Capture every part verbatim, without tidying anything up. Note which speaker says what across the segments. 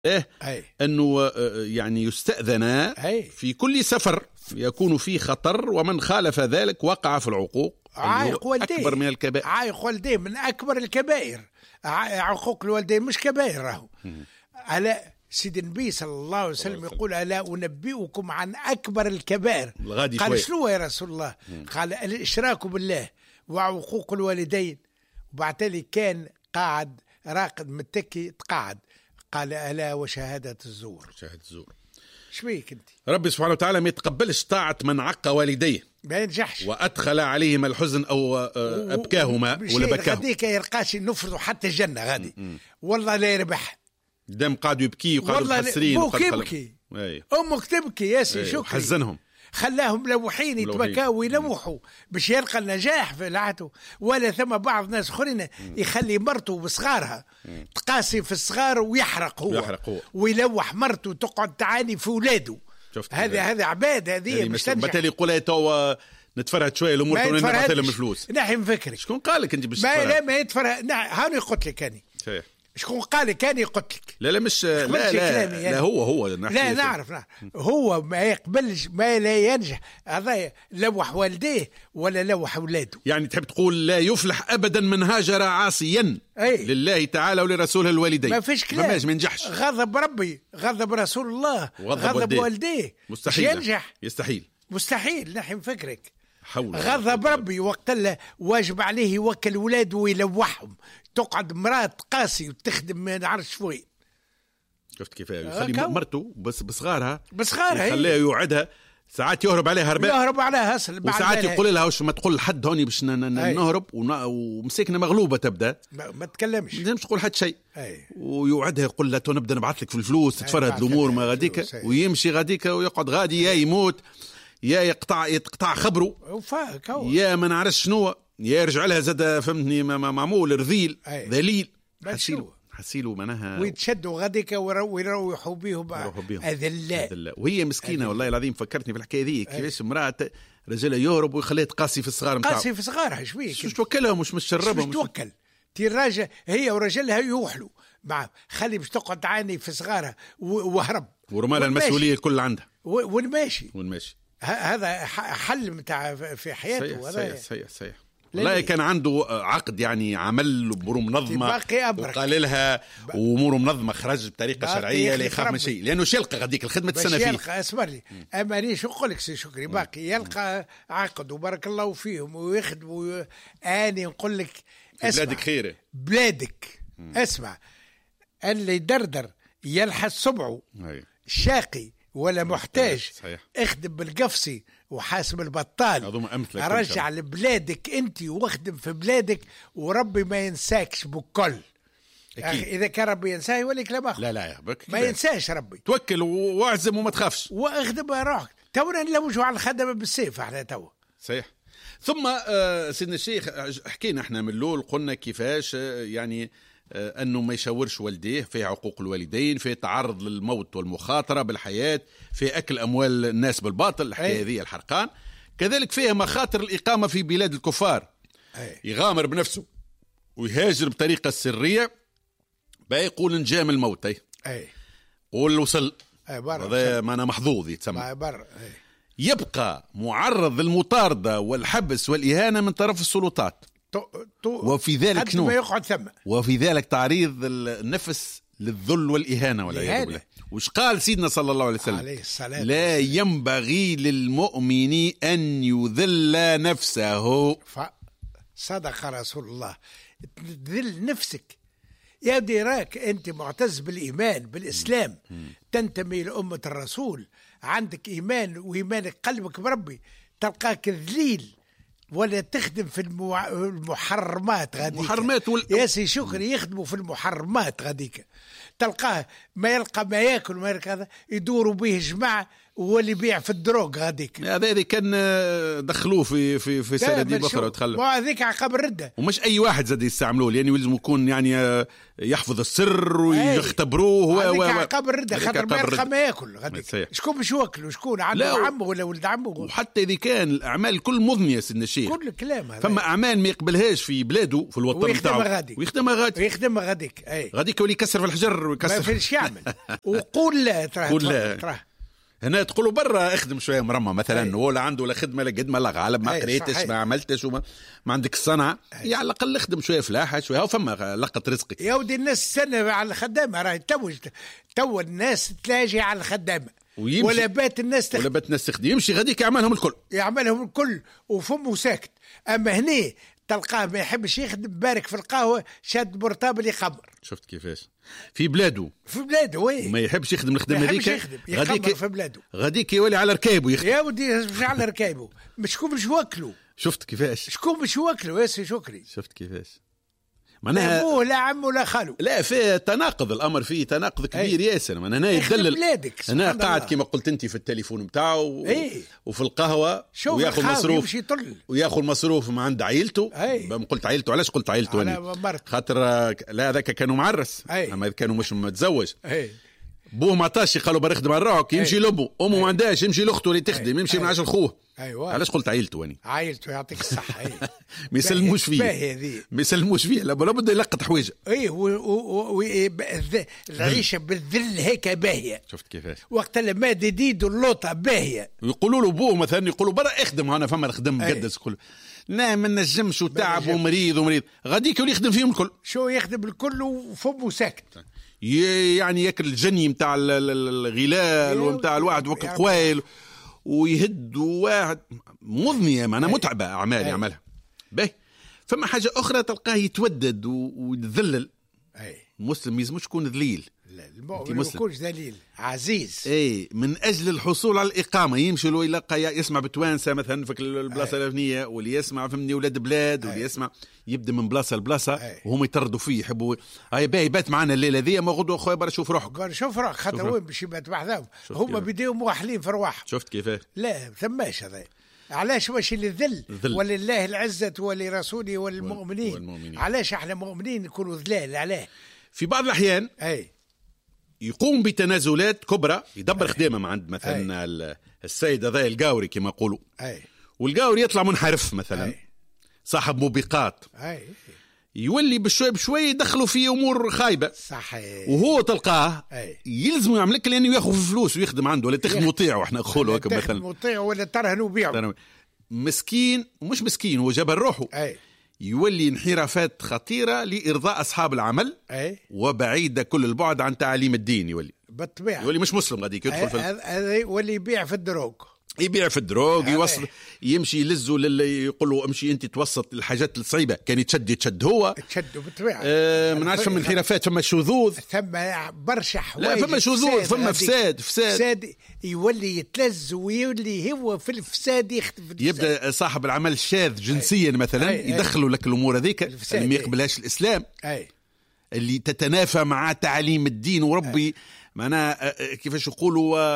Speaker 1: إيه أنه يعني يستأذن في كل سفر يكون فيه خطر، ومن خالف ذلك وقع في العقوق
Speaker 2: عايق والديه
Speaker 1: أكبر من الكبائر.
Speaker 2: عايق والديه من أكبر الكبائر. عقوق الوالدين مش كبائر راهو. على سيد النبي صلى الله عليه وسلم يقول ألا أنبئكم عن أكبر الكبائر؟ قال شنو يا رسول الله؟ مم. قال الإشراك بالله وعقوق الوالدين. وبعد كان قاعد راقد متكي تقاعد قال ألا وشهادة الزور.
Speaker 1: شهادة الزور
Speaker 2: شبيك انت؟
Speaker 1: ربي سبحانه وتعالى ما يتقبلش طاعة من عق والديه،
Speaker 2: ما ينجحش،
Speaker 1: وأدخل عليهما الحزن أو أبكاهما ولا بكاهما.
Speaker 2: غاديك يرقاش نفرضوا حتى الجنة غادي والله لا يربح.
Speaker 1: دم قاعدوا يبكي وقاعدوا محسرين.
Speaker 2: والله يبكي أمك تبكي ياسي شكري
Speaker 1: حزنهم،
Speaker 2: خلاهم ملوحين يتبكاو ويلوحوا باش يلقى النجاح في العهد. ولا ثم بعض الناس اخرين يخلي مرته بصغارها تقاسي في الصغار ويحرق هو,
Speaker 1: يحرق هو.
Speaker 2: ويلوح مرته تقعد تعاني في اولاده. هذا هذا عباد هذه مش تنجح.
Speaker 1: بالتالي يقول تو نتفرهد شويه الامور ونبعث لهم الفلوس.
Speaker 2: نحي نفكرك
Speaker 1: شكون قال لك انت باش
Speaker 2: ما لا ما يتفرهد؟ هاني قلت لك اني
Speaker 1: صحيح.
Speaker 2: شكون قال لك اني قلت لك؟
Speaker 1: لا لا مش لا لا, لا, لا هو هو
Speaker 2: لا نعرف نعرف هو ما يقبلش ما لا ينجح. هذا لوح والديه ولا لوح اولاده.
Speaker 1: يعني تحب تقول لا يفلح ابدا من هاجر عاصيا أي. لله تعالى ولرسوله الوالدين.
Speaker 2: ما فيش كلام،
Speaker 1: ما ينجحش.
Speaker 2: غضب ربي غضب رسول الله غضب والديه
Speaker 1: مستحيل
Speaker 2: ينجح.
Speaker 1: يستحيل
Speaker 2: مستحيل. نحن نفكرك
Speaker 1: حول
Speaker 2: غضب ربي وقت الله واجب عليه يوكل ولاده ويلوحهم. تقعد مراه قاسي وتخدم ما نعرفش وين.
Speaker 1: شفت كيف يخلي مرته بس بصغارها
Speaker 2: بصغارها
Speaker 1: يخليها يوعدها ساعات يهرب عليها هرباء
Speaker 2: يهرب عليها هسل
Speaker 1: وساعات يقول لها وش ما تقول لحد هوني باش نهرب ومسكنا مغلوبه تبدا
Speaker 2: ما, ما تكلمش
Speaker 1: مش تقول حد شيء. ويوعدها يقول لها تو نبدا نبعث لك في الفلوس تتفرد الامور ما غاديك ويمشي غاديك ويقعد غادي يا يموت يا يقطع يقطع خبره يا ما نعرفش شنو يا يرجع لها زاد فهمتني معمول رذيل ذليل حسيلو حسيلو معناها
Speaker 2: ويتشدوا غاديك ويروحوا بهم
Speaker 1: أذلاء. وهي مسكينه والله العظيم فكرتني بالحكايه ذي كيفاش امراه رجلها يهرب ويخليها تقاسي في الصغار نتاعو.
Speaker 2: قاسي في صغارها شويه
Speaker 1: مش توكلها مش مش تشربها
Speaker 2: مش توكل تي الراجل هي ورجلها يوحلوا مع خلي باش تقعد تعاني في صغارها وهرب
Speaker 1: ورمالها المسؤوليه الكل عندها
Speaker 2: والماشي
Speaker 1: والماشي.
Speaker 2: هذا حل متاع في حياته.
Speaker 1: هذا صحيح صحيح صحيح. لا كان عنده عقد يعني عمل أمور منظمة وقال لها وأمور منظمة خرج بطريقة شرعية لا يخاف من شيء لأنه يلقى غاديك الخدمة السنة فيه.
Speaker 2: يلقى اسمر لي أماني شو أقول لك سي شكري باقي يلقى عقد وبارك الله فيهم ويخدموا. أني نقول لك
Speaker 1: بلادك خيره
Speaker 2: بلادك. مم. اسمع اللي يدردر يلحس صبعه شاقي ولا محتاج اخدم بالقفصي وحاسب البطال. رجع لبلادك انت واخدم في بلادك وربي ما ينساكش بكل. أخي إذا كان ربي ينساه يوليك لا باخذ.
Speaker 1: لا لا يا بك
Speaker 2: ما ينساش ربي.
Speaker 1: توكل واعزم وما تخافش
Speaker 2: واخدم روحك. تونا نلوجوا على الخدمة بالسيف احنا تو.
Speaker 1: صحيح. ثم آه سيدنا الشيخ حكينا احنا من الأول قلنا كيفاش آه يعني أنه ما يشاورش والديه، فيه عقوق الوالدين، فيه تعرض للموت والمخاطرة بالحياة، فيه أكل أموال الناس بالباطل الحكاية ذي الحرقان. كذلك فيه مخاطر الإقامة في بلاد الكفار. أي. يغامر بنفسه ويهاجر بطريقة سرية بيقول نجام الموت. أي. أي. قول وصل هذا ما أنا محظوظ يتسمى. يبقى معرض للمطاردة والحبس والإهانة من طرف السلطات. وفي ذلك شنو
Speaker 2: يقعد ثم
Speaker 1: وفي ذلك تعريض النفس للذل والإهانة والعياذ بالله. وش قال سيدنا صلى الله عليه وسلم عليه لا ينبغي للمؤمن أن يذل نفسه.
Speaker 2: صدق رسول الله. تذل نفسك يا ديراك أنت معتز بالإيمان بالإسلام م. تنتمي لأمة الرسول عندك إيمان وإيمانك قلبك بربي تلقاك ذليل ولا تخدم في المو... المحرمات غاديك.
Speaker 1: محرمات وال...
Speaker 2: يا سي شكري يخدموا في المحرمات غاديك. تلقاه ما يلقى ما ياكل ما يلقى هذا يدوروا به جماعة واللي يبيع في الدروغ هذيك
Speaker 1: هذا هذي كان دخلوه في في في سناديب اخرى وتخلوا
Speaker 2: هذيك عقب الرده.
Speaker 1: ومش اي واحد زاد يستعملوه لانه يلزم يكون يعني يحفظ السر ويختبروه.
Speaker 2: هذيك عقب الرده خاطر ما يرقى ما ياكل هذيك. شكون باش ياكلوا؟ شكون عنده عمه ولا ولد عمه؟
Speaker 1: وحتى اذا كان الاعمال كل مضنيه سيدنا الشيخ
Speaker 2: كل الكلام هذا.
Speaker 1: فما اعمال ما يقبلهاش في بلاده في الوطن
Speaker 2: نتاعو
Speaker 1: ويخدمها غادي
Speaker 2: ويخدمها غاديك. اي
Speaker 1: غاديك يولي يكسر في الحجر ويكسر
Speaker 2: ما فيش يعمل. وقول لا ترى
Speaker 1: هنا تقولوا برا اخدم شويه مرمى مثلا ولا عنده لا خدمه لا قدمه لا غالب ما قريتش ما عملتش وما ما عندك الصنعه يعني على الاقل اخدم شويه فلاحه شويه وفما لقط رزقك.
Speaker 2: يا ودي الناس استنى على الخدامه راهي تو تو الناس تلاجي على الخدامه ولا بات الناس تخدم
Speaker 1: ولا بات الناس تخدم يمشي غاديك يعملهم الكل
Speaker 2: يعملهم الكل وفمه ساكت. اما هنا تلقاه ما يحبش يخدم بارك في القهوه شاد مرتبل يخمر.
Speaker 1: شفت كيفاش في بلاده
Speaker 2: في بلاده وي
Speaker 1: ما يحبش يخدم الخدمه هذيك
Speaker 2: غاديك في بلاده
Speaker 1: غاديك يولي على ركابه يخدم.
Speaker 2: يا ودي مش على ركابه شكون باش يوكلوا؟
Speaker 1: شفت كيفاش
Speaker 2: شكون باش يوكلوا يا سي شكري؟
Speaker 1: شفت كيفاش
Speaker 2: معناها لا ابوه لا عمه ولا خالو.
Speaker 1: لا فيه تناقض الامر فيه تناقض كبير ياسر. من هنا يدلل انا قاعد كما قلت انت في التليفون نتاعو
Speaker 2: ايه؟
Speaker 1: وفي القهوه وياخذ مصروف وياخذ مصروف من عند عائلته. قلت عائلته علاش قلت عائلته انا خاطر لا هذاك كانوا معرس
Speaker 2: ايه؟
Speaker 1: اما كانوا مش متزوج
Speaker 2: ايه؟
Speaker 1: بوه ما عطاش قالوا بنخدم على روحك يمشي لابو امه ما عندهاش يمشي لاخته اللي تخدم يمشي من عشر خوه.
Speaker 2: ايوه
Speaker 1: علاش قلت عائلته اني
Speaker 2: عائلته يعطيك الصحه. اي
Speaker 1: ما يسلموش فيه ما يسلموش فيه لا بد يلقط حوايجه.
Speaker 2: اي العيشه بالذل هيك باهيه.
Speaker 1: شفت كيفاش
Speaker 2: وقت لما ديديد اللوطه باهيه
Speaker 1: يقولوا له بوه مثلا يقولوا برا اخدم انا فما نخدم مقدس كل لا ما نجمش وتعب ومريض ومريض غاديك يولي يخدم فيهم الكل.
Speaker 2: شو يخدم الكل وفمه ساكت
Speaker 1: يعني ياكل الجني نتاع الغلال ونتاع الواحد وقت قويل ويهد واحد مضنيه معنا متعبه اعمال يعملها باهي. فما حاجه اخرى تلقاه يتودد ويتذلل.
Speaker 2: اي
Speaker 1: مسلم يلزمش يكون ذليل.
Speaker 2: لا المؤمن ما يكونش ذليل عزيز.
Speaker 1: اي من اجل الحصول على الاقامه يمشي له يلقى يسمع بتوانسه مثلا في البلاصه الفلانيه واللي يسمع فهمني ولاد بلاد واللي يسمع يبدا من بلاصه لبلاصه وهم يطردوا فيه يحبوا هاي باهي بات معنا الليله ذي ما غدوه خويا برا شوف روحك
Speaker 2: قال شوف روحك خاطر وين باش يبات بحذاهم هما بديهم موحلين في رواح.
Speaker 1: شفت كيفاه؟
Speaker 2: لا ثماش هذا علاش واش للذل ولله العزه ولرسوله والمؤمنين. والمؤمنين علاش احنا مؤمنين نكونوا ذلال علاه؟
Speaker 1: في بعض الاحيان
Speaker 2: اي
Speaker 1: يقوم بتنازلات كبرى يدبر خدامه مع عند مثلا أي. السيد هذا القاوري كما يقولوا والقاوري يطلع منحرف مثلا أي. صاحب موبقات
Speaker 2: أي.
Speaker 1: يولي بشوي بشوي يدخلوا في امور خايبه
Speaker 2: صحيح
Speaker 1: وهو تلقاه يلزم يعمل لك لانه ياخذ فلوس ويخدم عنده ولا تخدم مطيع احنا نقولوا هكا مثلا
Speaker 2: مطيع ولا ترهن وبيعه
Speaker 1: مسكين ومش مسكين هو جبل روحه
Speaker 2: أي.
Speaker 1: يولي انحرافات خطيرة لإرضاء أصحاب العمل
Speaker 2: أي.
Speaker 1: وبعيدة كل البعد عن تعاليم الدين. يولي
Speaker 2: بالطبيعة
Speaker 1: يولي مش مسلم غاديك يدخل في
Speaker 2: هذا يولي يبيع في الدروغ
Speaker 1: يبيع في الدروغ يوصل يمشي يلزوا للي يقول له امشي انت توسط الحاجات الصعيبه كان يتشد يتشد هو
Speaker 2: يتشد بالطبيعه.
Speaker 1: آه من عارف فما انحرافات فما شذوذ
Speaker 2: ثم برشا حوايج.
Speaker 1: لا فما شذوذ فما فساد فساد
Speaker 2: فساد يولي يتلز ويولي هو في الفساد يخدم في
Speaker 1: يبدا صاحب العمل الشاذ جنسيا أي. مثلا أي. يدخلوا لك الامور هذيك اللي ما يقبلهاش الاسلام
Speaker 2: أي.
Speaker 1: اللي تتنافى مع تعاليم الدين وربي معناها كيفاش يقولوا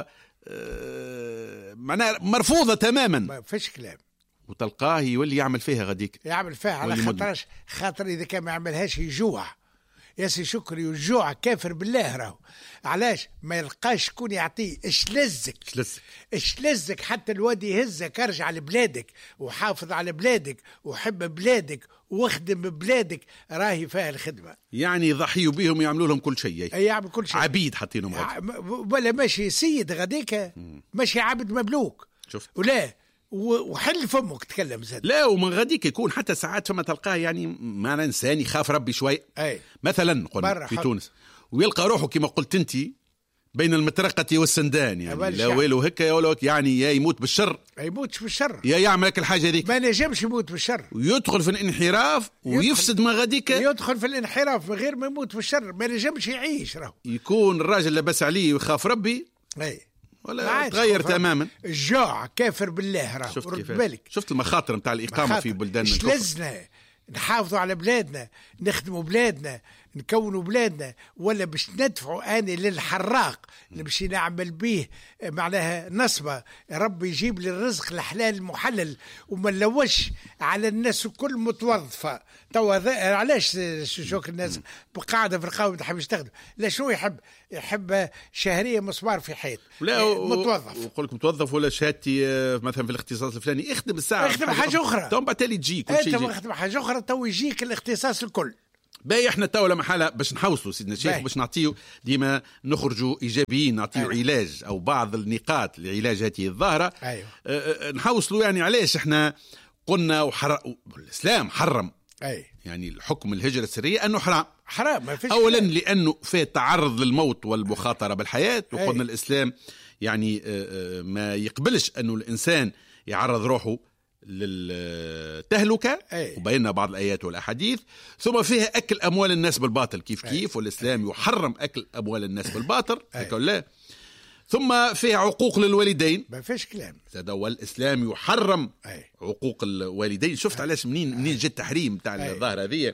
Speaker 1: معناها مرفوضة تماما
Speaker 2: ما فيش كلام
Speaker 1: وتلقاه يولي يعمل فيها غاديك
Speaker 2: يعمل فيها على خاطرش خاطر إذا كان ما يعملهاش يجوع يا سي شكري يجوع كافر بالله راهو علاش ما يلقاش شكون يعطيه اش لزك اش لزك حتى الوادي يهزك ارجع لبلادك وحافظ على بلادك وحب بلادك واخدم بلادك راهي فيها الخدمه يعني
Speaker 1: يضحيوا بهم يعملوا لهم كل شيء
Speaker 2: يعمل كل شيء
Speaker 1: عبيد حاطينهم
Speaker 2: ولا ماشي سيد غاديك ماشي عبد مملوك
Speaker 1: شفت
Speaker 2: ولا وحل فمك تكلم زاد
Speaker 1: لا ومن غاديك يكون حتى ساعات فما تلقاه يعني معنى انسان يخاف ربي شوي
Speaker 2: أي.
Speaker 1: مثلا قلنا في تونس ويلقى روحه كما قلت انت بين المطرقة والسندان يعني لا ويلو هكا يا ولا يعني يا يموت بالشر
Speaker 2: يموتش بالشر
Speaker 1: يا يعمل لك الحاجه هذيك
Speaker 2: ما نجمش يموت بالشر
Speaker 1: ويدخل في الانحراف ويفسد ما غاديك
Speaker 2: يدخل في الانحراف من غير ما يموت بالشر ما نجمش يعيش راهو
Speaker 1: يكون الراجل لبس عليه ويخاف ربي
Speaker 2: اي
Speaker 1: ولا تغير تماما
Speaker 2: الجوع كافر بالله راهو
Speaker 1: شفت بالك شفت المخاطر نتاع الاقامه في بلداننا
Speaker 2: لزنا نحافظوا على بلادنا نخدموا بلادنا نكونوا بلادنا، ولا باش ندفعوا اني للحراق اللي باش نعمل به معناها نصبه ربي يجيب لي الرزق الحلال المحلل وما نلوش على الناس الكل متوظفه. توا علاش شوك الناس قاعده في القهوه ما تحبش تخدم؟ لا شنو يحب؟ يحب شهريه مسمار في حيط
Speaker 1: لا
Speaker 2: متوظف،
Speaker 1: ويقول لك متوظف ولا شهادتي مثلا في الاختصاص الفلاني، اخدم الساعه
Speaker 2: اخدم حاجه اخرى
Speaker 1: تو بعد تالي تجي كل شيء،
Speaker 2: انت اخدم حاجه اخرى تو يجيك الاختصاص الكل.
Speaker 1: باهي احنا تو لما حاله باش نحوصلوا سيدنا الشيخ، باش نعطيو ديما نخرجوا ايجابيين، نعطيو أيوه. علاج او بعض النقاط لعلاج هذه الظاهره.
Speaker 2: أيوه.
Speaker 1: اه نحوصلوا يعني علاش احنا قلنا وحر... الاسلام حرم
Speaker 2: أيوه.
Speaker 1: يعني الحكم الهجره السريه انه حرام
Speaker 2: حرام ما فيش
Speaker 1: اولا كلام. لانه فيه تعرض للموت والمخاطره بالحياه، وقلنا أيوه. الاسلام يعني ما يقبلش انه الانسان يعرض روحه للتهلكة
Speaker 2: أي.
Speaker 1: وبينا بعض الآيات والأحاديث. ثم فيها أكل أموال الناس بالباطل كيف كيف أي. والإسلام يحرم أكل أموال الناس بالباطل لا. ثم فيها عقوق للوالدين
Speaker 2: ما فيش كلام،
Speaker 1: هذا والإسلام يحرم
Speaker 2: أي.
Speaker 1: عقوق الوالدين. شفت علاش منين منين جاء التحريم تاع الظاهرة هذه.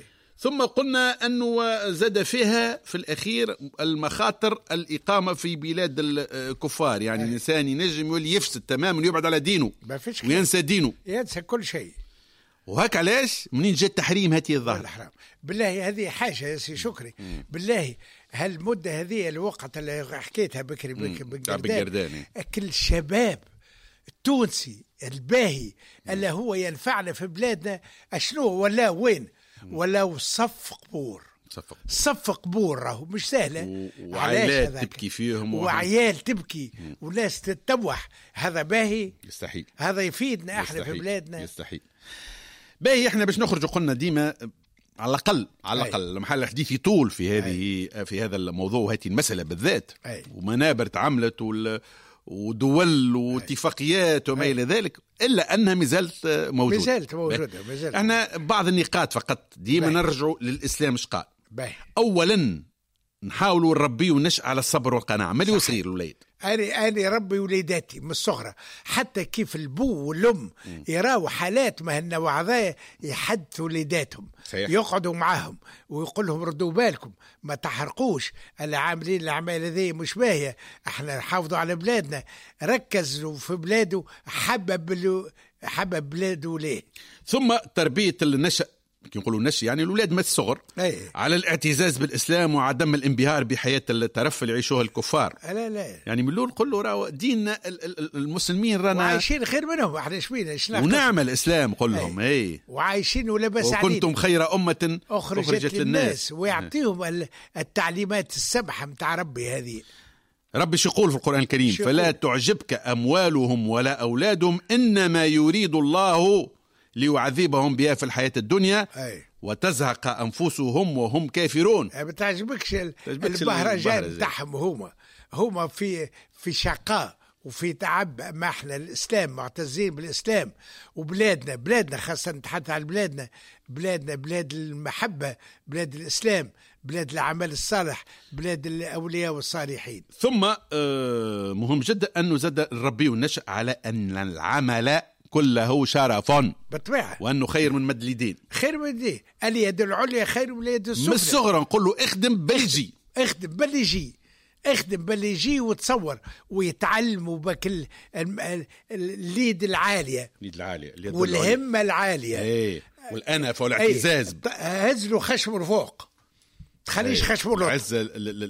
Speaker 1: ثم قلنا أنه زاد فيها في الأخير المخاطر الإقامة في بلاد الكفار، يعني أي. الإنسان ينجم يولي يفسد تماما ويبعد على دينه وينسى دينه،
Speaker 2: ينسى كل شيء.
Speaker 1: وهك علاش منين جاء التحريم هذه الظاهرة
Speaker 2: الحرام. بالله هذه حاجة يا سي شكري، م. بالله هالمدة هذه الوقت اللي حكيتها بكري بقردان، كل شباب التونسي الباهي اللي هو ينفعنا في بلادنا أشنو ولا وين ولا صف قبور
Speaker 1: صف
Speaker 2: صف قبور راهو مش سهله،
Speaker 1: وعائلات تبكي فيهم
Speaker 2: وعيال تبكي وناس تتوح. هذا باهي
Speaker 1: يستحيل،
Speaker 2: هذا يفيدنا احنا في بلادنا
Speaker 1: يستحيل. باهي احنا باش نخرج قلنا ديما على الاقل على الاقل المحل الحديث يطول في هذه أي. في هذا الموضوع وهذه المساله بالذات، ومنابر تعملت وال ودول واتفاقيات وما الى ذلك، الا انها مازالت موجوده
Speaker 2: مازالت موجوده مازالت.
Speaker 1: احنا بعض النقاط فقط ديما نرجعوا للاسلام. اش قال؟ اولا نحاولوا نربيوا النشأ على الصبر والقناعه، ما اللي يصير الولاد.
Speaker 2: أنا أنا ربي وليداتي من الصغرى، حتى كيف البو والأم يراوا حالات ما هالنوع هذا يحدثوا وليداتهم، يقعدوا معاهم ويقول لهم ردوا بالكم ما تحرقوش، اللي عاملين الأعمال هذه مش باهية، احنا نحافظوا على بلادنا، ركزوا في بلاده، حبب حبب بلاده ليه.
Speaker 1: ثم تربية النشأ كي نقولوا النشء يعني الأولاد من الصغر
Speaker 2: أي.
Speaker 1: على الاعتزاز بالإسلام وعدم الانبهار بحياة الترف اللي يعيشوها الكفار.
Speaker 2: لا لا
Speaker 1: يعني من الأول نقول له راهو ديننا المسلمين رانا
Speaker 2: وعايشين خير منهم، احنا شوينا
Speaker 1: ونعمل الإسلام قول لهم اي
Speaker 2: وعايشين ولبس علينا
Speaker 1: وكنتم خير أمة
Speaker 2: أخرجت, أخرجت للناس, للناس. ويعطيهم التعليمات السبحة متاع ربي هذه.
Speaker 1: ربي يقول في القرآن الكريم شقول. فلا تعجبك أموالهم ولا أولادهم إنما يريد الله ليعذبهم بها في الحياة الدنيا أي. وتزهق أنفسهم وهم كافرون.
Speaker 2: ما تعجبكش البهرجان بتاعهم، هما هما في في شقاء وفي تعب. ما احنا الإسلام معتزين بالإسلام، وبلادنا بلادنا خاصة نتحدث عن بلادنا بلادنا بلاد المحبة، بلاد الإسلام، بلاد العمل الصالح، بلاد الأولياء والصالحين.
Speaker 1: ثم مهم جدا أنه زاد الربي والنشأ على أن العمل كله شرف
Speaker 2: بالطبيعة،
Speaker 1: وأنه خير من مد اليدين،
Speaker 2: خير من اليدين، اليد العليا خير من اليد السفلى.
Speaker 1: من الصغر نقول له اخدم بلجي
Speaker 2: اخدم بلجي اخدم بلجي وتصور ويتعلموا بك ال... ال... اليد العالية
Speaker 1: اليد العالية
Speaker 2: والهمة العالية
Speaker 1: ايه والأنف والاعتزاز.
Speaker 2: هز له خشم فوق تخليش خشم له
Speaker 1: العزة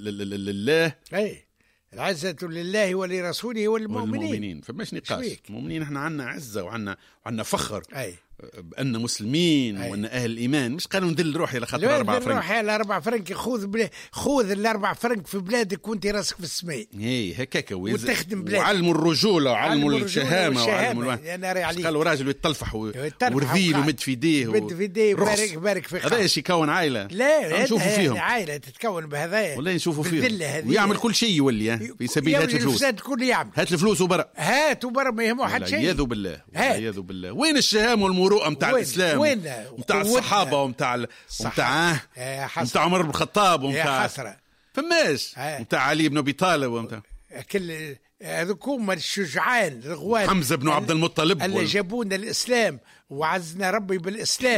Speaker 1: لله
Speaker 2: ايه العزة لله ولرسوله والمؤمنين,
Speaker 1: والمؤمنين. فماش نقاش المؤمنين احنا عنا عزة وعنا وعنا فخر
Speaker 2: أي.
Speaker 1: بأن مسلمين وأن أهل الإيمان، مش قالوا ندل روحي لخاطر أربع فرنك.
Speaker 2: روحي على أربع فرنك، خذ بلا... خذ الأربع فرنك في بلادك وأنت راسك في السماء.
Speaker 1: إيه هكاك ويز...
Speaker 2: وتخدم بلادك.
Speaker 1: وعلموا الرجولة وعلموا الشهامة وعلموا
Speaker 2: الو...
Speaker 1: قالوا راجل يتلفح و... ورذيل ومد في يديه
Speaker 2: ومد في يديه بارك بارك في
Speaker 1: هذا ايش يكون عائلة؟
Speaker 2: لا نشوفوا فيهم عائلة تتكون بهذا
Speaker 1: ولا نشوفوا فيهم ويعمل كل شيء يولي في سبيل هات الفلوس. هات الفلوس وبرا
Speaker 2: هات وبرا ما يهمه حد شيء.
Speaker 1: يذو بالله يذو بالله. وين الشهامة والمروءة متاع الإسلام ومتاع الصحابة ومتاع ومتاع ومتاع عمر بن الخطاب ومتاع فماش ومتاع علي بن أبي طالب ومتاع
Speaker 2: كل هذوكم الشجعان الغوان
Speaker 1: حمزة بن عبد المطلب
Speaker 2: اللي جابونا الإسلام وعزنا ربي بالإسلام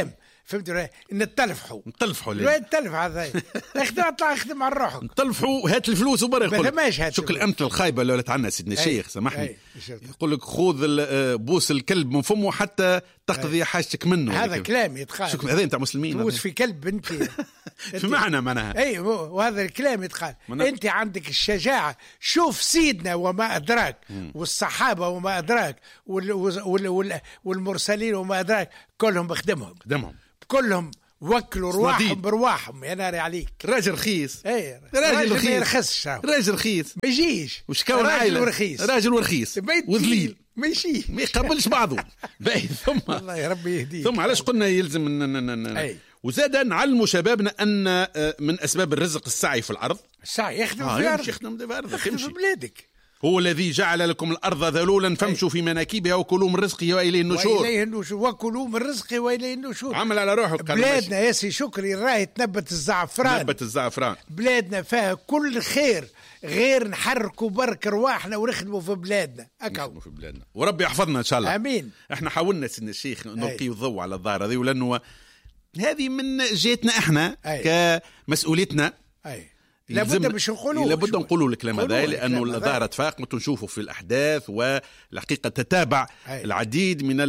Speaker 2: فهمت نتلفحوا
Speaker 1: نتلفحوا
Speaker 2: لا نتلف هذا اخدم اطلع اخدم على روحك
Speaker 1: نتلفحوا هات الفلوس وبرا
Speaker 2: يقول
Speaker 1: شوف الامثله الخايبه اللي ولات عنا سيدنا الشيخ سامحني يقول لك خذ بوس الكلب من فمه حتى تقضي حاجتك منه
Speaker 2: هذا كلام يتقال
Speaker 1: شوف هذا انت مسلمين
Speaker 2: تبوس في كلب انت
Speaker 1: في معنى معناها
Speaker 2: اي وهذا الكلام يتقال انت عندك الشجاعه شوف سيدنا وما ادراك والصحابه وما ادراك وال وال وال والمرسلين وما ادراك كلهم بخدمهم
Speaker 1: خدمهم
Speaker 2: كلهم وكلوا رواحهم برواحهم يا ناري عليك
Speaker 1: راجل رخيص
Speaker 2: اي
Speaker 1: راجل رخيص
Speaker 2: ما يرخصش
Speaker 1: راجل رخيص
Speaker 2: ما يجيش
Speaker 1: وش كون
Speaker 2: راجل ورخيص
Speaker 1: راجل ورخيص وذليل
Speaker 2: ما يجيش
Speaker 1: ما يقبلش بعضه باهي ثم
Speaker 2: الله يا ربي يهديك
Speaker 1: ثم علاش قلنا يلزم ن... وزاد نعلموا شبابنا ان من اسباب الرزق السعي في الارض
Speaker 2: السعي يخدم
Speaker 1: آه
Speaker 2: في الارض
Speaker 1: يخدم في الارض
Speaker 2: يخدم في بلادك
Speaker 1: هو الذي جعل لكم الأرض ذلولا فامشوا في مناكبها وكلوا من رزقه وإليه النشور
Speaker 2: وإليه النشور وكلوا من رزقه وإليه النشور
Speaker 1: عمل على روحه
Speaker 2: بلادنا يا سي شكري راهي تنبت الزعفران
Speaker 1: نبت الزعفران
Speaker 2: بلادنا فيها كل خير غير نحركوا برك رواحنا ونخدموا في بلادنا
Speaker 1: نخدموا في بلادنا وربي يحفظنا إن شاء الله
Speaker 2: آمين.
Speaker 1: احنا حاولنا سيدنا الشيخ نلقي الضوء على الظاهرة هذه ولأنه هذه من جهتنا احنا أي. كمسؤوليتنا
Speaker 2: أي. لابد باش نقولوا
Speaker 1: لابد نقولوا الكلام هذا لانه الظاهره تفاقمت ونشوفوا في الاحداث والحقيقه تتابع أي. العديد من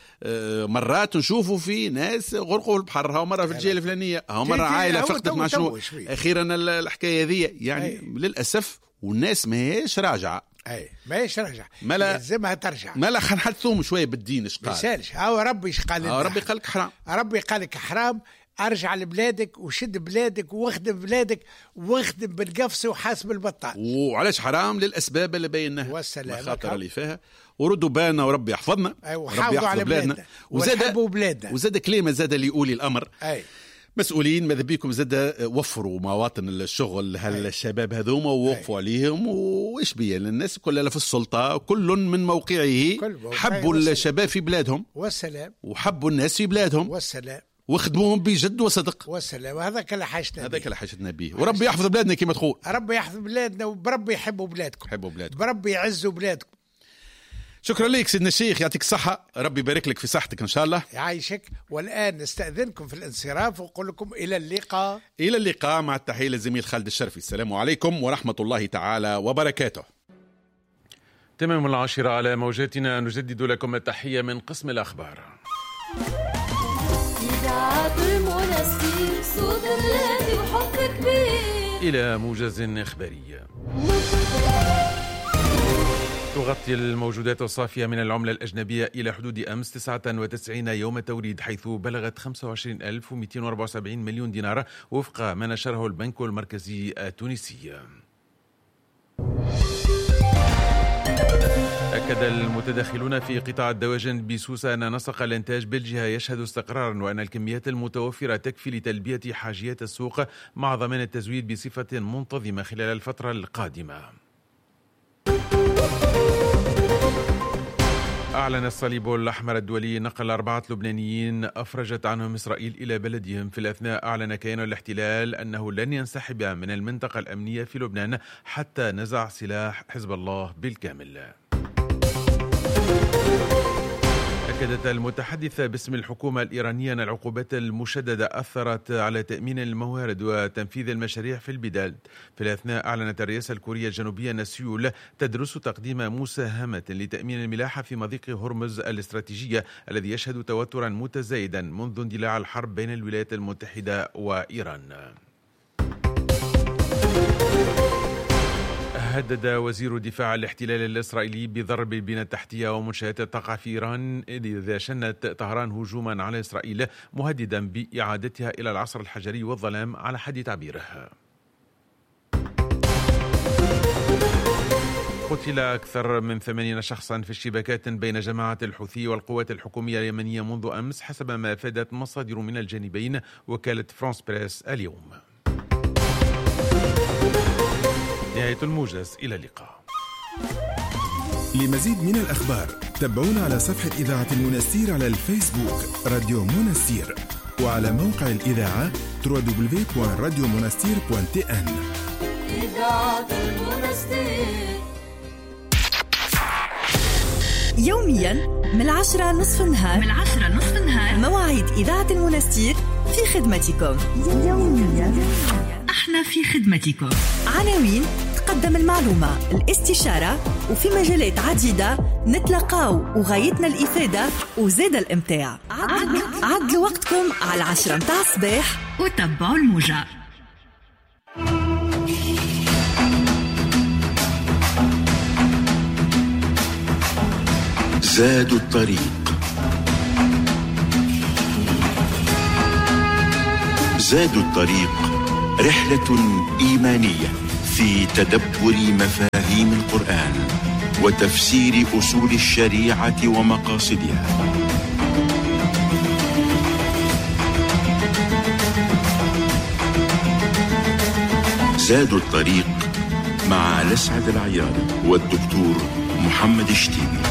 Speaker 1: المرات نشوفوا في ناس غرقوا البحر ها مره في الجهه الفلانيه ها مره عائله فقدت مع شنو اخيرا الحكايه هذه يعني أي. للاسف والناس ما هيش راجعه
Speaker 2: اي ماهيش راجع
Speaker 1: ملا
Speaker 2: لازمها ترجع
Speaker 1: مالا خلينا نحدثوهم شويه بالدين اش قال
Speaker 2: ماشي هو ربي اش قال
Speaker 1: اه ربي قال لك حرام
Speaker 2: ربي قال لك حرام ارجع لبلادك وشد بلادك واخدم بلادك واخدم بالقفص وحاسب البطال
Speaker 1: وعلاش حرام للاسباب اللي بيناها
Speaker 2: والسلام
Speaker 1: الخاطر اللي فيها وردوا بالنا وربي يحفظنا
Speaker 2: وربي يحفظ بلادنا وزاد
Speaker 1: بلادنا وزاد كلمه زاد ليولي الامر
Speaker 2: أي.
Speaker 1: مسؤولين ماذا بيكم زاد وفروا مواطن الشغل هالشباب هذوما ووقفوا عليهم وايش بيا الناس كلها في السلطه كل من موقعه حبوا الشباب في بلادهم
Speaker 2: والسلام
Speaker 1: وحبوا الناس في بلادهم
Speaker 2: والسلام
Speaker 1: وخدموهم بجد وصدق
Speaker 2: والسلام وهذا كلا حاجتنا
Speaker 1: هذا كلا حاجتنا به وربي يحفظ بلادنا كما تقول
Speaker 2: ربي يحفظ بلادنا وبربي يحبوا بلادكم
Speaker 1: يحبوا بلادكم
Speaker 2: بربي يعزوا بلادكم
Speaker 1: شكرا لك سيدنا الشيخ يعطيك الصحة ربي يبارك لك في صحتك إن شاء الله
Speaker 2: يعيشك والآن نستأذنكم في الانصراف ونقول لكم إلى اللقاء
Speaker 1: إلى اللقاء مع التحية للزميل خالد الشرفي السلام عليكم ورحمة الله تعالى وبركاته.
Speaker 3: تمام العاشرة على موجاتنا نجدد لكم التحية من قسم الأخبار.
Speaker 4: إذاعة المنستير صوت الذي وحب كبير
Speaker 3: إلى موجز إخباري. تغطي الموجودات الصافية من العملة الأجنبية إلى حدود أمس تسعة وتسعين يوم توريد حيث بلغت خمسة وعشرين ألف ومئتين وأربعة وسبعين مليون دينار وفق ما نشره البنك المركزي التونسي. أكد المتدخلون في قطاع الدواجن بسوسة أن نسق الإنتاج بالجهة يشهد استقرارا وأن الكميات المتوفرة تكفي لتلبية حاجيات السوق مع ضمان التزويد بصفة منتظمة خلال الفترة القادمة. أعلن الصليب الأحمر الدولي نقل أربعة لبنانيين أفرجت عنهم إسرائيل إلى بلدهم. في الأثناء أعلن كيان الاحتلال أنه لن ينسحب من المنطقة الأمنية في لبنان حتى نزع سلاح حزب الله بالكامل. أكدت المتحدثة باسم الحكومة الإيرانية أن العقوبات المشددة أثرت على تأمين الموارد وتنفيذ المشاريع في البلاد. في الأثناء أعلنت الرئاسة الكورية الجنوبية أن سيول تدرس تقديم مساهمة لتأمين الملاحة في مضيق هرمز الاستراتيجية الذي يشهد توترا متزايدا منذ اندلاع الحرب بين الولايات المتحدة وإيران. هدد وزير دفاع الاحتلال الإسرائيلي بضرب البنى التحتية ومنشآت تقع في إيران إذا شنت طهران هجوما على إسرائيل مهددا بإعادتها إلى العصر الحجري والظلام على حد تعبيره. قتل أكثر من ثمانين شخصا في اشتباكات بين جماعة الحوثي والقوات الحكومية اليمنية منذ أمس حسب ما أفادت مصادر من الجانبين وكالة فرانس بريس اليوم. نهاية الموجز، إلى اللقاء.
Speaker 5: لمزيد من الأخبار تابعونا على صفحة إذاعة المنستير على الفيسبوك راديو منستير وعلى موقع الإذاعة دبليو دبليو دبليو دوت راديو منستير دوت تي إن.
Speaker 4: إذاعة المنستير
Speaker 6: يوميا من العشرة نصف النهار من العشرة نصف النهار مواعيد إذاعة المنستير في خدمتكم يوميا. احنا في خدمتكم. عناوين تقدم المعلومة، الاستشارة، وفي مجالات عديدة نتلقاو وغايتنا الإفادة وزاد الإمتاع. عدلوا وقتكم على عشرة متاع الصباح وتبعوا الموجة.
Speaker 7: زاد الطريق. زاد الطريق رحلة إيمانية في تدبر مفاهيم القرآن وتفسير أصول الشريعة ومقاصدها. زاد الطريق مع لسعد العياري والدكتور محمد الشتيبي.